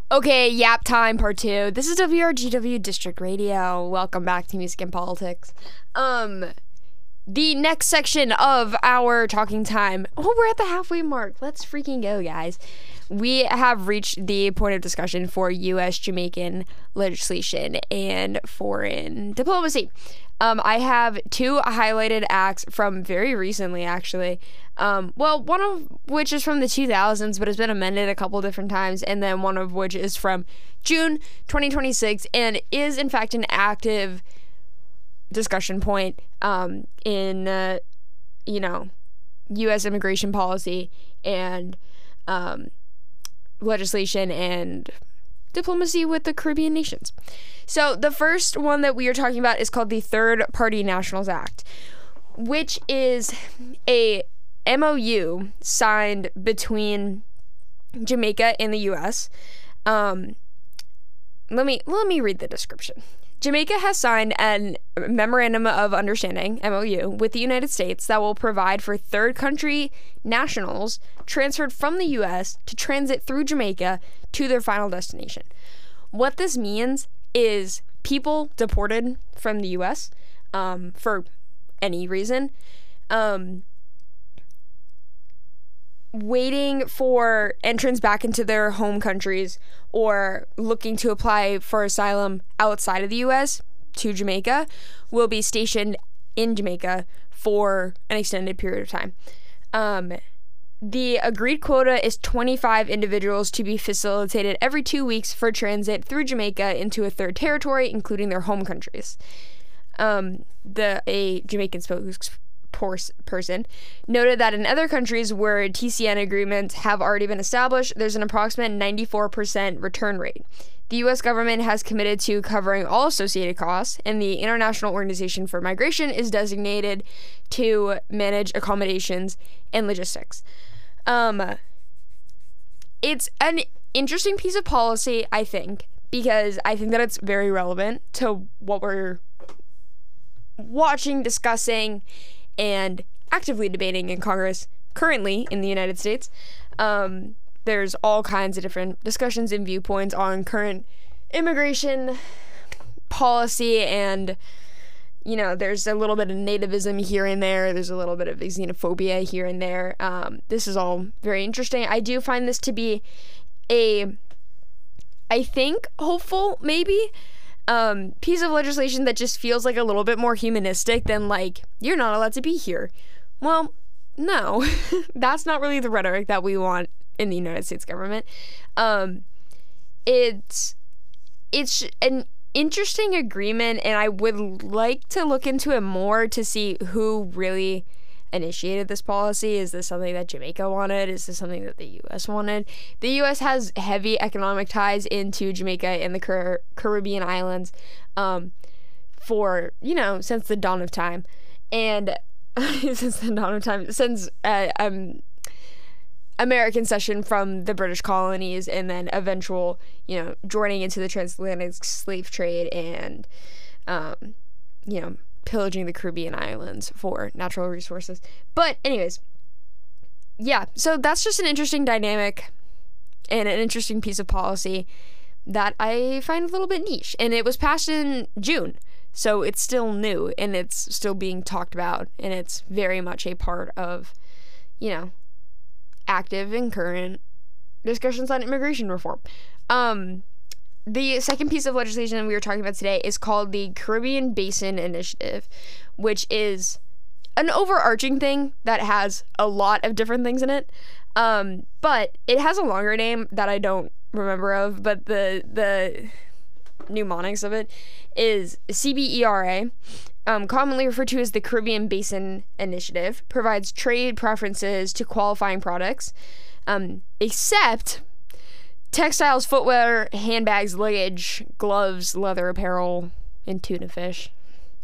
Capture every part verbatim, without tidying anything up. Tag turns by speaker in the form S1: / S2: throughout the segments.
S1: Okay, Yap Time Part two. This is W R G W District Radio. Welcome back to Music and Politics. Um, the next section of our talking time. Oh, we're at the halfway mark. Let's freaking go, guys. We have reached the point of discussion for U S Jamaican legislation and foreign diplomacy. Um, I have two highlighted acts from very recently, actually. Um, well, one of which is from the two thousands, but has been amended a couple different times, and then one of which is from June twenty twenty-six, and is, in fact, an active discussion point um, in, uh, you know, U S immigration policy and um, legislation and diplomacy with the Caribbean nations. So the first one that we are talking about is called the Third Party Nationals Act, which is a M O U signed between Jamaica and the U S. Um, let me let me read the description. Jamaica has signed a Memorandum of Understanding, M O U, with the United States that will provide for third country nationals transferred from the U S to transit through Jamaica to their final destination. What this means is people deported from the U S um, for any reason, um, waiting for entrance back into their home countries or looking to apply for asylum outside of the U S to Jamaica will be stationed in Jamaica for an extended period of time. Um, the agreed quota is twenty-five individuals to be facilitated every two weeks for transit through Jamaica into a third territory, including their home countries. Um, the a Jamaican spokesperson noted that in other countries where T C N agreements have already been established, there's an approximate ninety-four percent return rate. The U S government has committed to covering all associated costs, and the International Organization for Migration is designated to manage accommodations and logistics. Um, it's an interesting piece of policy, I think, because I think that it's very relevant to what we're watching, discussing, and actively debating in Congress currently in the United States. Um, there's all kinds of different discussions and viewpoints on current immigration policy, and you know, there's a little bit of nativism here and there. There's a little bit of xenophobia here and there. Um, this is all very interesting. I do find this to be a, I think, hopeful, maybe, um, piece of legislation that just feels like a little bit more humanistic than, like, you're not allowed to be here. Well, no, that's not really the rhetoric that we want in the United States government. Um, it's, it's an interesting agreement, and I would like to look into it more to see who really initiated this policy. Is this something that Jamaica wanted? Is this something that the U S wanted? The U S has heavy economic ties into Jamaica and the Car- Caribbean islands um, for, you know, since the dawn of time. And since the dawn of time, since uh, um, American cession from the British colonies, and then eventual, you know, joining into the transatlantic slave trade and, um, you know, pillaging the Caribbean islands for natural resources. But anyways, yeah, so that's just an interesting dynamic and an interesting piece of policy that I find a little bit niche. And it was passed in June, so it's still new, and it's still being talked about, and it's very much a part of, you know, active and current discussions on immigration reform. Um, the second piece of legislation we were talking about today is called the Caribbean Basin Initiative, which is an overarching thing that has a lot of different things in it. Um, but it has a longer name that I don't remember of, but the the mnemonics of it is C B E R A. Um, commonly referred to as the Caribbean Basin Initiative, provides trade preferences to qualifying products, um, except textiles, footwear, handbags, luggage, gloves, leather apparel, and tuna fish.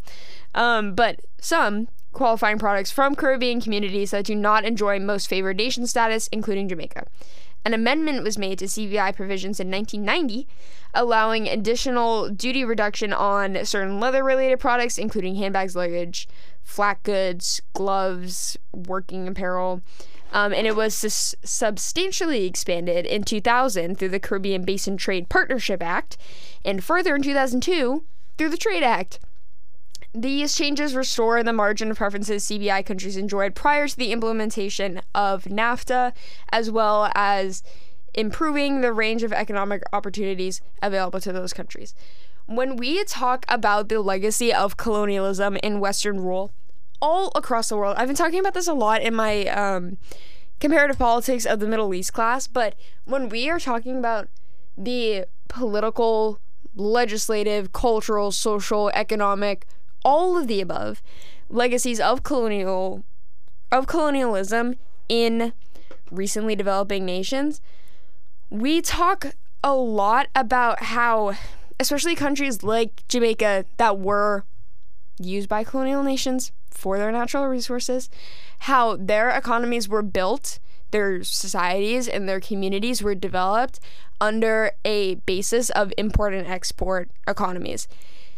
S1: Um, but some qualifying products from Caribbean communities that do not enjoy most favored nation status, including Jamaica. An amendment was made to C B I provisions in nineteen ninety, allowing additional duty reduction on certain leather-related products, including handbags, luggage, flat goods, gloves, working apparel, Um, and it was sus- substantially expanded in two thousand through the Caribbean Basin Trade Partnership Act, and further in two thousand two through the Trade Act. These changes restore the margin of preferences C B I countries enjoyed prior to the implementation of NAFTA, as well as improving the range of economic opportunities available to those countries. When we talk about the legacy of colonialism in Western rule all across the world, I've been talking about this a lot in my um, comparative politics of the Middle East class, but when we are talking about the political, legislative, cultural, social, economic, all of the above legacies of colonial of colonialism in recently developing nations, we talk a lot about how, especially countries like Jamaica that were used by colonial nations for their natural resources, how their economies were built, their societies and their communities were developed under a basis of import and export economies.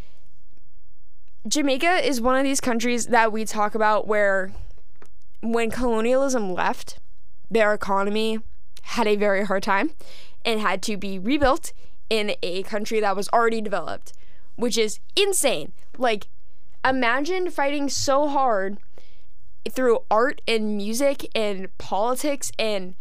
S1: Jamaica is one of these countries that we talk about where when colonialism left, their economy had a very hard time and had to be rebuilt in a country that was already developed, which is insane. Like, imagine fighting so hard through art and music and politics and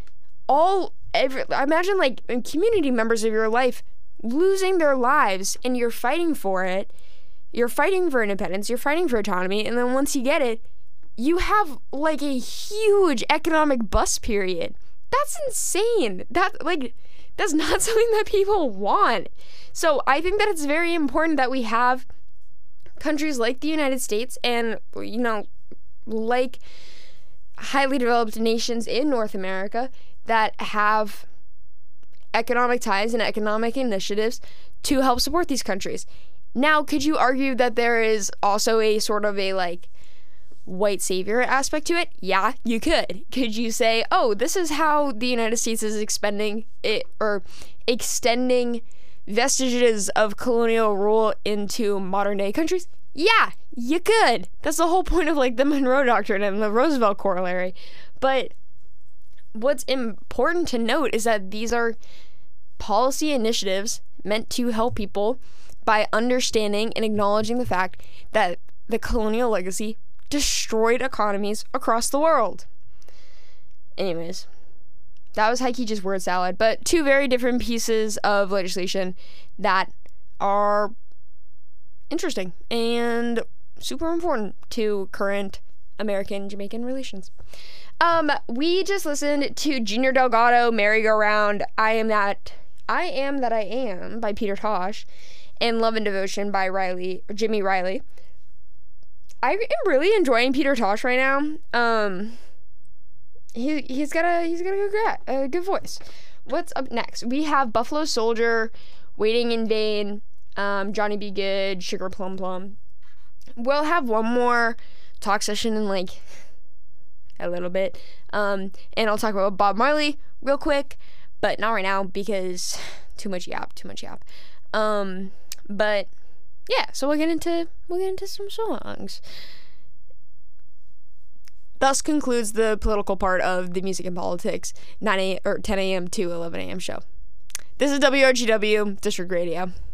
S1: all every imagine like community members of your life losing their lives, and you're fighting for it. You're fighting for independence, you're fighting for autonomy, and then once you get it, you have like a huge economic bust period. That's insane. That like that's not something that people want. So I think that it's very important that we have countries like the United States and, you know, like highly developed nations in North America that have economic ties and economic initiatives to help support these countries. Now, could you argue that there is also a sort of a like white savior aspect to it? Yeah, you could. Could you say, oh, this is how the United States is expending it or extending vestiges of colonial rule into modern day countries? Yeah, you could. That's the whole point of like the Monroe Doctrine and the Roosevelt Corollary. But what's important to note is that these are policy initiatives meant to help people by understanding and acknowledging the fact that the colonial legacy destroyed economies across the world. Anyways, that was high-key just word salad, but two very different pieces of legislation that are interesting and super important to current American-Jamaican relations. Um, we just listened to Junior Delgado, Merry-Go-Round, I Am That, I Am That I Am by Peter Tosh, and Love and Devotion by Riley, Jimmy Riley. I am really enjoying Peter Tosh right now. Um, he he's got a he's got a good gra- a good voice. What's up next? We have Buffalo Soldier, Waiting in Vain, um, Johnny Be Good, Sugar Plum Plum. We'll have one more talk session in like a little bit, um, and I'll talk about Bob Marley real quick, but not right now because too much yap, too much yap. Um, but yeah, so we'll get into we'll get into some songs. Thus concludes the political part of the Music and Politics nine a.m. or ten a.m. to eleven a.m. show. This is W R G W District Radio.